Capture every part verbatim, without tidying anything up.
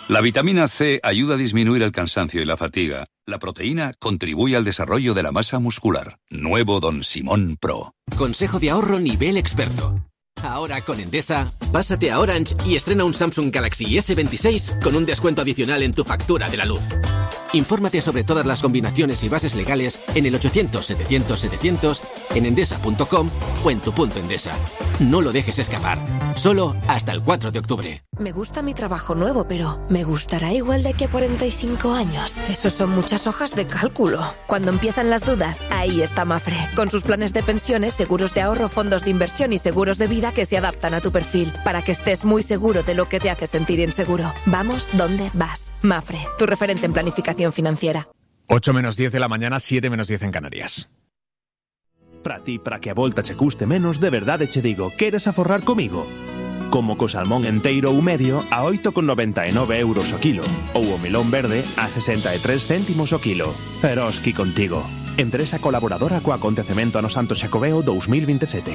La vitamina C ayuda a disminuir el cansancio y la fatiga. La proteína contribuye al desarrollo de la masa muscular. Nuevo Don Simón Pro. Consejo de ahorro nivel experto. Ahora con Endesa, pásate a Orange y estrena un Samsung Galaxy ese veintiséis con un descuento adicional en tu factura de la luz. Infórmate sobre todas las combinaciones y bases legales en el ochocientos setecientos setecientos, en endesa punto com o en tu punto Endesa. No lo dejes escapar. Solo hasta el cuatro de octubre. Me gusta mi trabajo nuevo, pero ¿me gustará igual de aquí a cuarenta y cinco años? Esos son muchas hojas de cálculo. Cuando empiezan las dudas, ahí está Mafre. Con sus planes de pensiones, seguros de ahorro, fondos de inversión y seguros de vida que se adaptan a tu perfil, para que estés muy seguro de lo que te hace sentir inseguro. Vamos donde vas. Mafre, tu referente en planificación financiera. ocho menos diez de la mañana, siete menos diez en Canarias. Para ti, para que a volta che custe menos, de verdade che digo, queres aforrar comigo? Como co salmón enteiro ou medio a oito con noventa e nove euros o kilo, ou o melón verde a sesenta e tres céntimos o kilo. Eroski contigo. Empresa colaboradora co acontecemento ano Santo Xacobeo dous mil veintisiete.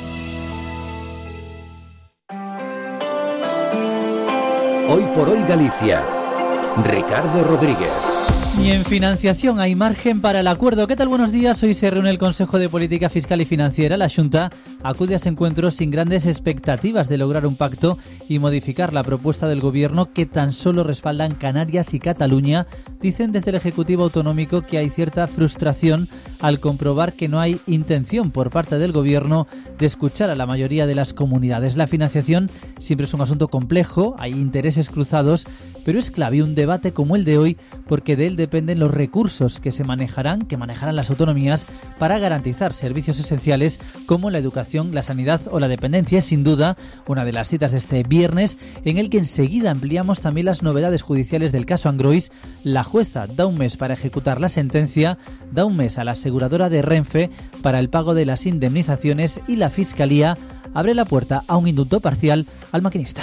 Hoy por hoy Galicia. Ricardo Rodríguez. Y en financiación hay margen para el acuerdo. ¿Qué tal? Buenos días. Hoy se reúne el Consejo de Política Fiscal y Financiera. La Xunta acude a ese encuentro sin grandes expectativas de lograr un pacto y modificar la propuesta del Gobierno que tan solo respaldan Canarias y Cataluña. Dicen desde el Ejecutivo Autonómico que hay cierta frustración al comprobar que no hay intención por parte del Gobierno de escuchar a la mayoría de las comunidades. La financiación siempre es un asunto complejo, hay intereses cruzados, pero es clave un debate como el de hoy porque de él dependen los recursos que se manejarán, que manejarán las autonomías para garantizar servicios esenciales como la educación, la sanidad o la dependencia. Es sin duda una de las citas de este viernes, en el que enseguida ampliamos también las novedades judiciales del caso Angrois. La jueza da un mes para ejecutar la sentencia, da un mes a la aseguradora de Renfe para el pago de las indemnizaciones y la Fiscalía abre la puerta a un indulto parcial al maquinista.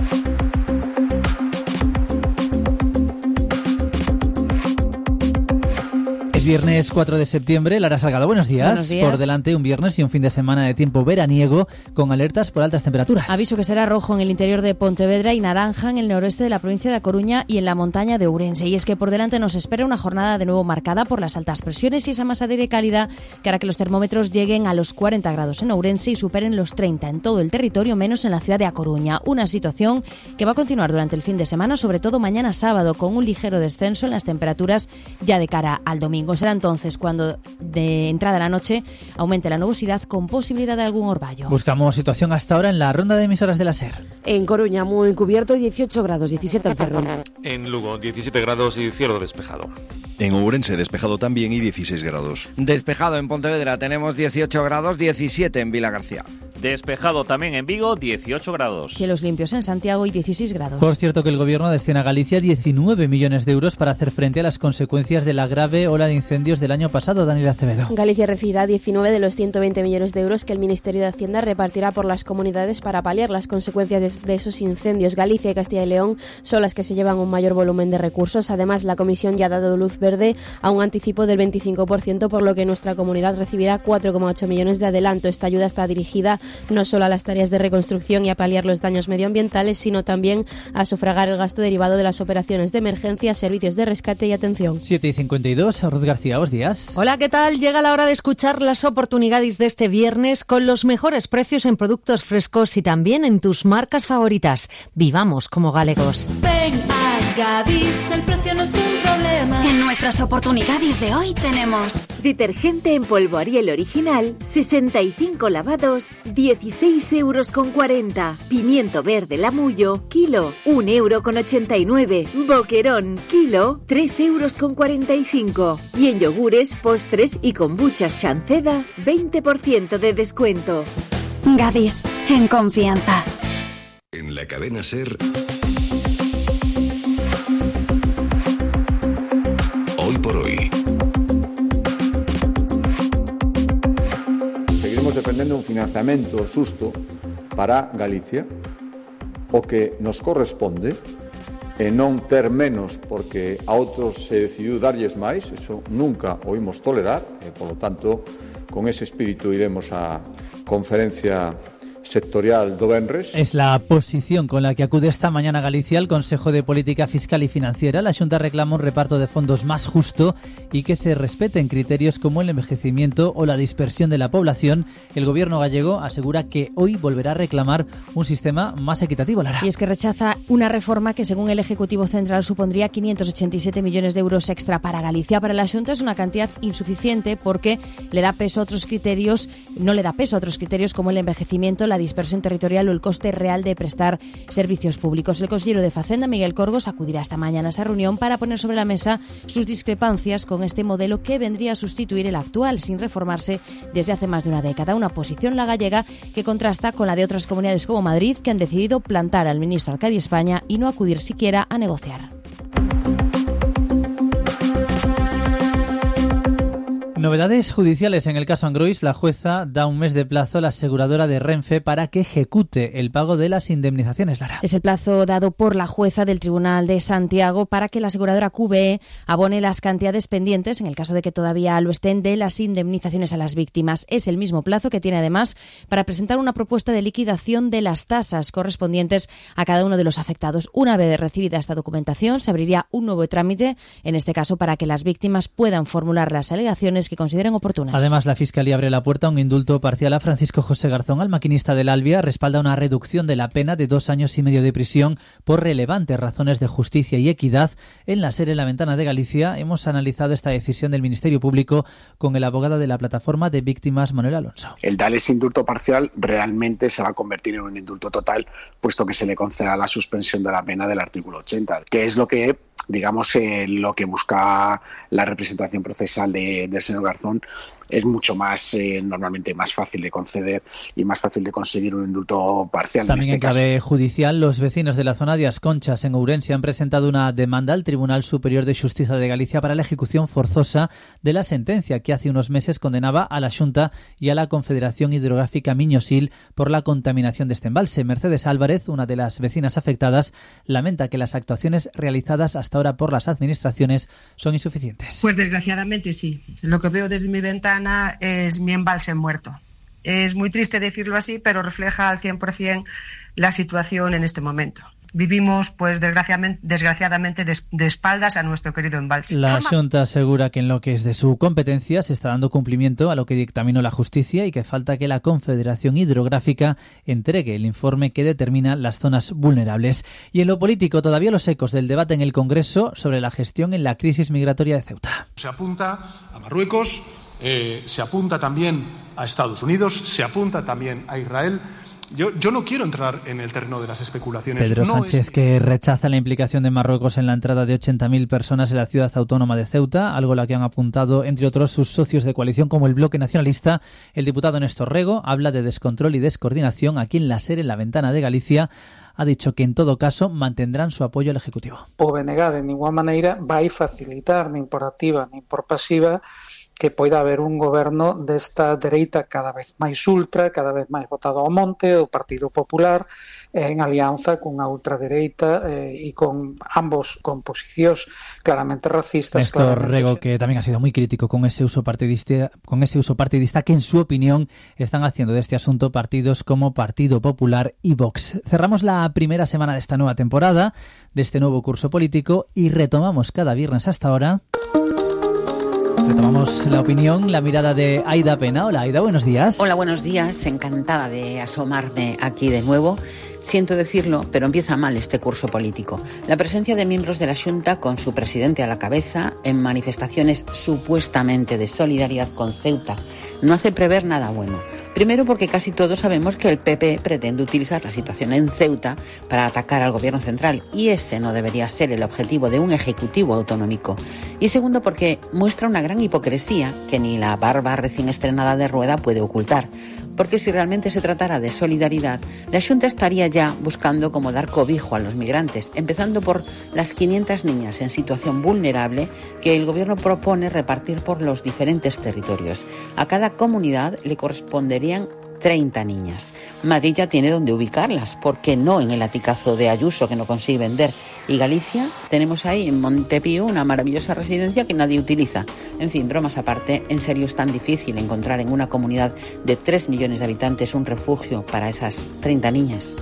Viernes cuatro de septiembre, Lara Salgado, buenos días. Buenos días. Por delante un viernes y un fin de semana de tiempo veraniego con alertas por altas temperaturas. Aviso que será rojo en el interior de Pontevedra y naranja en el noroeste de la provincia de A Coruña y en la montaña de Ourense. Y es que por delante nos espera una jornada de nuevo marcada por las altas presiones y esa masa de aire cálida que hará que los termómetros lleguen a los cuarenta grados en Ourense y superen los treinta en todo el territorio, menos en la ciudad de A Coruña. Una situación que va a continuar durante el fin de semana, sobre todo mañana sábado, con un ligero descenso en las temperaturas ya de cara al domingo. Será entonces cuando de entrada a la noche aumente la nubosidad con posibilidad de algún orvallo. Buscamos situación hasta ahora en la ronda de emisoras de la SER. En Coruña, muy cubierto, dieciocho grados, diecisiete en Ferrol. En Lugo, diecisiete grados y cielo despejado. En Ourense, despejado también y dieciséis grados. Despejado en Pontevedra, tenemos dieciocho grados, diecisiete en Vilagarcía. Despejado también en Vigo, dieciocho grados. Cielos limpios en Santiago y dieciséis grados. Por cierto que el Gobierno destina a Galicia diecinueve millones de euros para hacer frente a las consecuencias de la grave ola de incendios del año pasado. Daniel Acevedo. Galicia recibirá diecinueve de los ciento veinte millones de euros que el Ministerio de Hacienda repartirá por las comunidades para paliar las consecuencias de esos incendios. Galicia y Castilla y León son las que se llevan un mayor volumen de recursos. Además, la Comisión ya ha dado luz verde a un anticipo del veinticinco por ciento, por lo que nuestra comunidad recibirá cuatro coma ocho millones de adelanto. Esta ayuda está dirigida no solo a las tareas de reconstrucción y a paliar los daños medioambientales, sino también a sufragar el gasto derivado de las operaciones de emergencia, servicios de rescate y atención. siete y cincuenta y dos, Ruth García, buenos días. Hola, ¿qué tal? Llega la hora de escuchar las oportunidades de este viernes con los mejores precios en productos frescos y también en tus marcas favoritas. Vivamos como galegos. Ven a Gadis, el precio no es un problema. En nuestras oportunidades de hoy tenemos detergente en polvo Ariel original, sesenta y cinco lavados, dieciséis euros con cuarenta. Pimiento verde Lamullo, kilo, un euro con ochenta y nueve. Boquerón, kilo, tres euros con cuarenta y cinco. Y en yogures, postres y kombuchas Shanceda, veinte por ciento de descuento. Gadis, en confianza. En la cadena SER, hoy por hoy. Seguiremos defendendo un financiamento xusto para Galicia, o que nos corresponde, e non ter menos porque a outros se decidiu darlles máis. Eso nunca o imos tolerar e, polo tanto, con ese espírito iremos á conferencia sectorial do venres. Es la posición con la que acude esta mañana Galicia al Consejo de Política Fiscal y Financiera. La Xunta reclama un reparto de fondos más justo y que se respeten criterios como el envejecimiento o la dispersión de la población. El gobierno gallego asegura que hoy volverá a reclamar un sistema más equitativo, Lara. Y es que rechaza una reforma que, según el Ejecutivo Central, supondría quinientos ochenta y siete millones de euros extra para Galicia. Para la Xunta es una cantidad insuficiente porque le da peso a otros criterios, no le da peso a otros criterios como el envejecimiento, la dispersión territorial o el coste real de prestar servicios públicos. El consejero de Facenda, Miguel Corgos, acudirá esta mañana a esa reunión para poner sobre la mesa sus discrepancias con este modelo que vendría a sustituir el actual sin reformarse desde hace más de una década. Una posición, la gallega, que contrasta con la de otras comunidades como Madrid, que han decidido plantar al ministro Arcadi España y no acudir siquiera a negociar. Novedades judiciales en el caso Angrois. La jueza da un mes de plazo a la aseguradora de Renfe para que ejecute el pago de las indemnizaciones, Lara. Es el plazo dado por la jueza del Tribunal de Santiago para que la aseguradora Q B E abone las cantidades pendientes, en el caso de que todavía lo estén, de las indemnizaciones a las víctimas. Es el mismo plazo que tiene además para presentar una propuesta de liquidación de las tasas correspondientes a cada uno de los afectados. Una vez recibida esta documentación, se abriría un nuevo trámite, en este caso para que las víctimas puedan formular las alegaciones que consideren oportunas. Además, la Fiscalía abre la puerta a un indulto parcial a Francisco José Garzón, al maquinista del Albia. Respalda una reducción de la pena de dos años y medio de prisión por relevantes razones de justicia y equidad. En la serie La Ventana de Galicia hemos analizado esta decisión del Ministerio Público con el abogado de la plataforma de víctimas, Manuel Alonso. El dar ese indulto parcial realmente se va a convertir en un indulto total, puesto que se le concederá la suspensión de la pena del artículo ochenta, que es lo que digamos eh, lo que busca la representación procesal de, del señor Garzón. Es mucho más, eh, normalmente más fácil de conceder y más fácil de conseguir un indulto parcial. También en, este en clave caso. judicial, los vecinos de la zona de As Conchas, en Ourense, han presentado una demanda al Tribunal Superior de Xustiza de Galicia para la ejecución forzosa de la sentencia que hace unos meses condenaba a la Xunta y a la Confederación Hidrográfica Miño-Sil por la contaminación de este embalse. Mercedes Álvarez, una de las vecinas afectadas, lamenta que las actuaciones realizadas hasta ahora por las administraciones son insuficientes. Pues desgraciadamente sí. Lo que veo desde mi ventana es mi embalse muerto. Es muy triste decirlo así, pero refleja al cien por ciento la situación en este momento. Vivimos, pues desgraciadamente, desgraciadamente de, de espaldas a nuestro querido embalse. La Xunta asegura que en lo que es de su competencia se está dando cumplimiento a lo que dictaminó la justicia y que falta que la Confederación Hidrográfica entregue el informe que determina las zonas vulnerables. Y en lo político, todavía los ecos del debate en el Congreso sobre la gestión en la crisis migratoria de Ceuta. Se apunta a Marruecos, eh, se apunta también a Estados Unidos, se apunta también a Israel. Yo, yo no quiero entrar en el terreno de las especulaciones. Pedro no Sánchez, es... que rechaza la implicación de Marruecos en la entrada de ochenta mil personas en la ciudad autónoma de Ceuta, algo a lo que han apuntado, entre otros, sus socios de coalición como el Bloque Nacionalista. El diputado Néstor Rego habla de descontrol y descoordinación. Aquí en la SER, en La Ventana de Galicia, ha dicho que en todo caso mantendrán su apoyo al Ejecutivo. O B N G de ninguna maneira vai facilitar, nin por activa nin por pasiva, que poida haber un goberno desta dereita cada vez máis ultra, cada vez máis votado ao monte, o Partido Popular, en alianza cunha ultradereita eh, e con ambos con posicións claramente racistas. Néstor Rego, que tamén ha sido moi crítico con ese uso partidista, con ese uso partidista que, en su opinión, están haciendo de este asunto partidos como Partido Popular y Vox. Cerramos la primera semana de esta nueva temporada, de este nuevo curso político, y retomamos cada viernes hasta ahora. Retomamos la opinión, la mirada de Aida Pena. Hola, Aida, buenos días. Hola, buenos días. Encantada de asomarme aquí de nuevo. Siento decirlo, pero empieza mal este curso político. La presencia de miembros de la Xunta, con su presidente a la cabeza, en manifestaciones supuestamente de solidaridad con Ceuta, no hace prever nada bueno. Primero, porque casi todos sabemos que el P P pretende utilizar la situación en Ceuta para atacar al gobierno central, y ese no debería ser el objetivo de un ejecutivo autonómico. Y segundo, porque muestra una gran hipocresía que ni la barba recién estrenada de Rueda puede ocultar. Porque si realmente se tratara de solidaridad, la Xunta estaría ya buscando cómo dar cobijo a los migrantes, empezando por las quinientas niñas en situación vulnerable que el gobierno propone repartir por los diferentes territorios. A cada comunidad le corresponderían treinta niñas. Madrid ya tiene donde ubicarlas, ¿por qué no en el aticazo de Ayuso, que no consigue vender? Y Galicia, tenemos ahí en Montepío una maravillosa residencia que nadie utiliza. En fin, bromas aparte, ¿en serio es tan difícil encontrar en una comunidad de tres millones de habitantes un refugio para esas treinta niñas?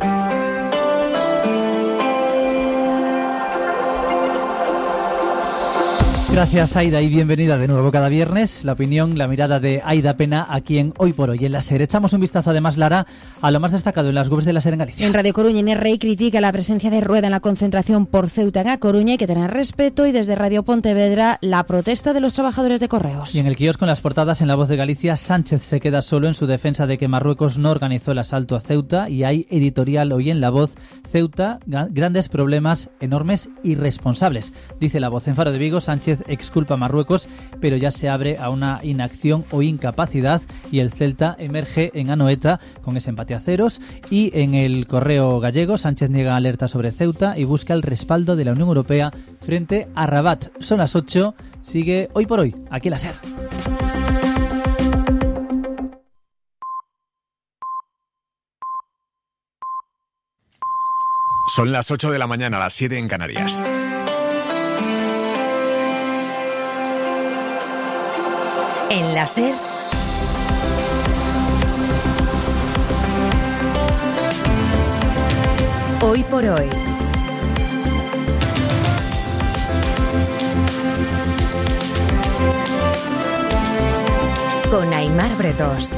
Gracias, Aida, y bienvenida de nuevo cada viernes. La opinión, la mirada de Aida Pena aquí en Hoy por Hoy en la SER. Echamos un vistazo además, Lara, a lo más destacado en las webs de la SER en Galicia. En Radio Coruña, Inés Rey critica la presencia de Rueda en la concentración por Ceuta en A Coruña. Hay que tener respeto. Y desde Radio Pontevedra, la protesta de los trabajadores de Correos. Y en el kiosco, en las portadas, en La Voz de Galicia, Sánchez se queda solo en su defensa de que Marruecos no organizó el asalto a Ceuta. Y hay editorial hoy en La Voz: Ceuta, grandes problemas, enormes, irresponsables. Dice La Voz. En Faro de Vigo, Sánchez exculpa a Marruecos, pero ya se abre a una inacción o incapacidad, y el Celta emerge en Anoeta con ese empate a ceros. Y en el Correo gallego, Sánchez niega alerta sobre Ceuta y busca el respaldo de la Unión Europea frente a Rabat. Son las ocho, sigue Hoy por Hoy, aquí en la SER. Son las ocho de la mañana, las siete en Canarias. En la SER, Hoy por Hoy. Con Aimar Bretos.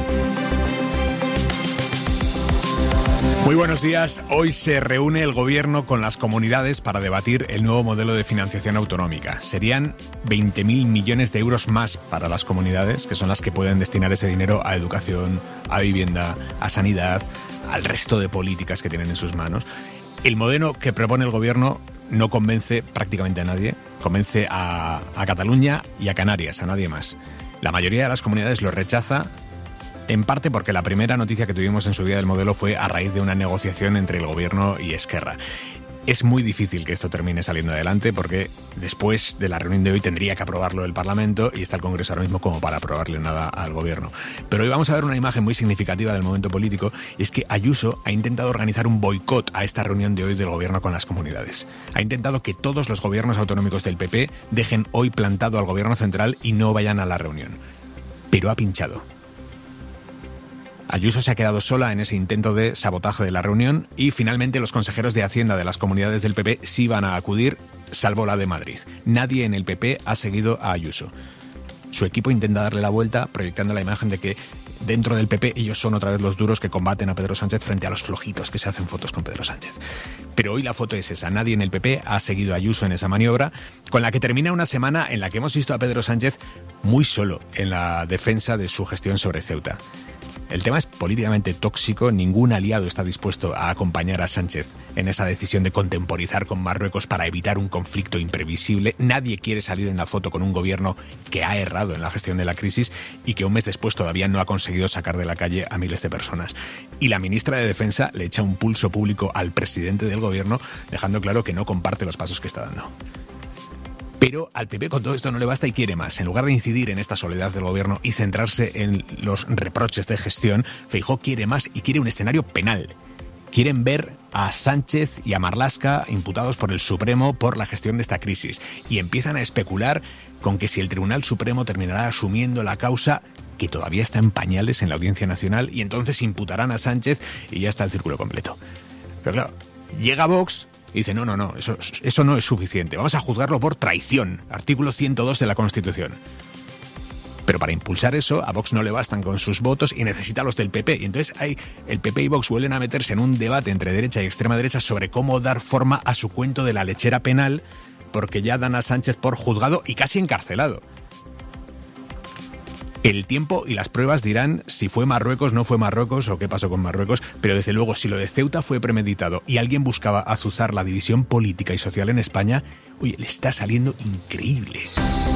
Muy buenos días. Hoy se reúne el Gobierno con las comunidades para debatir el nuevo modelo de financiación autonómica. Serían veinte mil millones de euros más para las comunidades, que son las que pueden destinar ese dinero a educación, a vivienda, a sanidad, al resto de políticas que tienen en sus manos. El modelo que propone el Gobierno no convence prácticamente a nadie. Convence a, a Cataluña y a Canarias, a nadie más. La mayoría de las comunidades lo rechaza, en parte porque la primera noticia que tuvimos en su día del modelo fue a raíz de una negociación entre el Gobierno y Esquerra. Es muy difícil que esto termine saliendo adelante porque después de la reunión de hoy tendría que aprobarlo el Parlamento y está el Congreso ahora mismo como para aprobarle nada al Gobierno. Pero hoy vamos a ver una imagen muy significativa del momento político, y es que Ayuso ha intentado organizar un boicot a esta reunión de hoy del Gobierno con las comunidades. Ha intentado que todos los gobiernos autonómicos del P P dejen hoy plantado al Gobierno central y no vayan a la reunión. Pero ha pinchado. Ayuso se ha quedado sola en ese intento de sabotaje de la reunión y finalmente los consejeros de Hacienda de las comunidades del P P sí van a acudir, salvo la de Madrid. Nadie en el P P ha seguido a Ayuso. Su equipo intenta darle la vuelta proyectando la imagen de que dentro del P P ellos son otra vez los duros que combaten a Pedro Sánchez frente a los flojitos que se hacen fotos con Pedro Sánchez. Pero hoy la foto es esa. Nadie en el P P ha seguido a Ayuso en esa maniobra, con la que termina una semana en la que hemos visto a Pedro Sánchez muy solo en la defensa de su gestión sobre Ceuta. El tema es políticamente tóxico, ningún aliado está dispuesto a acompañar a Sánchez en esa decisión de contemporizar con Marruecos para evitar un conflicto imprevisible. Nadie quiere salir en la foto con un gobierno que ha errado en la gestión de la crisis y que un mes después todavía no ha conseguido sacar de la calle a miles de personas. Y la ministra de Defensa le echa un pulso público al presidente del gobierno, dejando claro que no comparte los pasos que está dando. Pero al P P con todo esto no le basta y quiere más. En lugar de incidir en esta soledad del gobierno y centrarse en los reproches de gestión, Feijóo quiere más y quiere un escenario penal. Quieren ver a Sánchez y a Marlaska imputados por el Supremo por la gestión de esta crisis. Y empiezan a especular con que si el Tribunal Supremo terminará asumiendo la causa, que todavía está en pañales en la Audiencia Nacional, y entonces imputarán a Sánchez y ya está el círculo completo. Pero claro, llega Vox y dice, no, no, no, eso, eso no es suficiente. Vamos a juzgarlo por traición, artículo ciento dos de la Constitución. Pero para impulsar eso, a Vox no le bastan con sus votos y necesita los del P P. Y entonces hay, el P P y Vox vuelven a meterse en un debate entre derecha y extrema derecha sobre cómo dar forma a su cuento de la lechera penal, porque ya dan a Sánchez por juzgado y casi encarcelado. El tiempo y las pruebas dirán si fue Marruecos, no fue Marruecos o qué pasó con Marruecos, pero desde luego si lo de Ceuta fue premeditado y alguien buscaba azuzar la división política y social en España, oye, le está saliendo increíble.